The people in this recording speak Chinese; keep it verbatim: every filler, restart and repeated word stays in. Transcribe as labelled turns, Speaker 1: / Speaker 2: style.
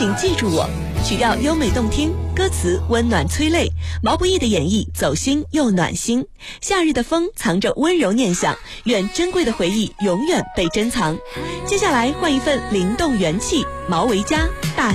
Speaker 1: 请记住我。曲调优美动听，歌词温暖催泪，毛不易的演绎走心又暖心。夏日的风藏着温柔念想，愿珍贵的回忆永远被珍藏。接下来换一份灵动元气，毛维嘉大